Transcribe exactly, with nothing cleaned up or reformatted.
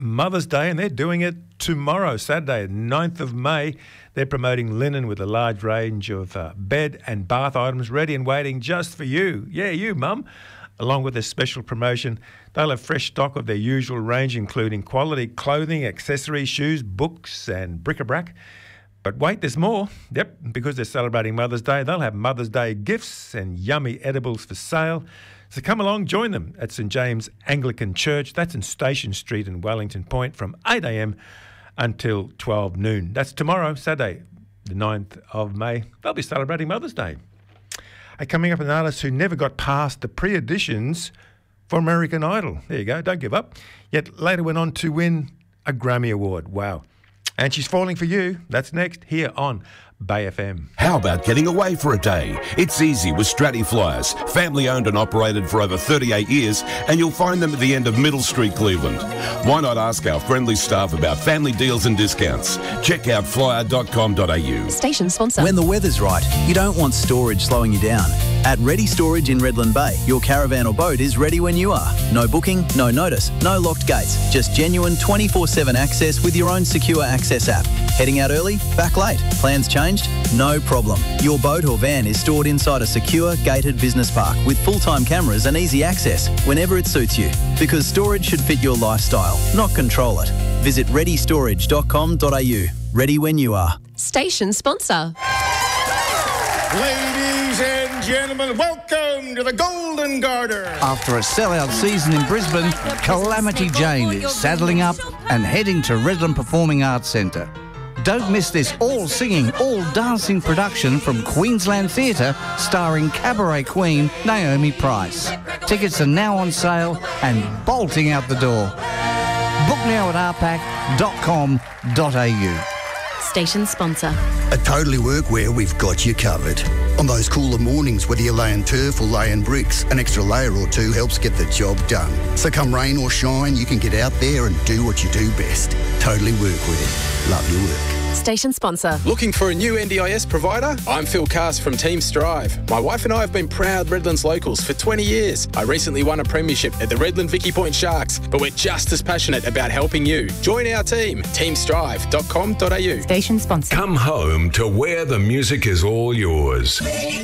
Mother's Day, and they're doing it tomorrow, Saturday, ninth of May. They're promoting linen with a large range of uh, bed and bath items ready and waiting just for you. Yeah, you, Mum. Along with this special promotion, they'll have fresh stock of their usual range, including quality clothing, accessories, shoes, books and bric-a-brac. But wait, there's more. Yep, because they're celebrating Mother's Day, they'll have Mother's Day gifts and yummy edibles for sale. So come along, join them at St James Anglican Church. That's in Station Street in Wellington Point from eight a m until twelve noon. That's tomorrow, Saturday, the ninth of May. They'll be celebrating Mother's Day. Hey, coming up, an artist who never got past the pre-auditions for American Idol. There you go, don't give up. Yet later went on to win a Grammy Award. Wow. And she's falling for you. That's next here on Bay F M. How about getting away for a day? It's easy with Stratty Flyers, family owned and operated for over thirty-eight years, and you'll find them at the end of Middle Street, Cleveland. Why not ask our friendly staff about family deals and discounts? Check out flyer dot com dot a u. Station sponsor. When the weather's right, you don't want storage slowing you down. At Ready Storage in Redland Bay, your caravan or boat is ready when you are. No booking, no notice, no locked gates, just genuine twenty-four seven access with your own secure access app. Heading out early? Back late? Plans changed? No problem. Your boat or van is stored inside a secure, gated business park with full-time cameras and easy access whenever it suits you. Because storage should fit your lifestyle, not control it. Visit ready storage dot com dot a u. Ready when you are. Station sponsor. Ladies and gentlemen, welcome to the Golden Garter. After a sellout season in Brisbane, Calamity Jane is saddling up and heading to Redland Performing Arts Centre. Don't miss this all-singing, all-dancing production from Queensland Theatre starring cabaret queen Naomi Price. Tickets are now on sale and bolting out the door. Book now at r pac dot com dot a u. Station sponsor. At Totally Workwear, we've got you covered. On those cooler mornings, whether you're laying turf or laying bricks, an extra layer or two helps get the job done. So come rain or shine, you can get out there and do what you do best. Totally Workwear. Love your work. Station sponsor. Looking for a new N D I S provider? I'm Phil Cast from Team Strive. My wife and I have been proud Redlands locals for twenty years. I recently won a premiership at the Redland Vicky Point Sharks, but we're just as passionate about helping you. Join our team, team strive dot com dot a u. Station sponsor. Come home to where the music is all yours.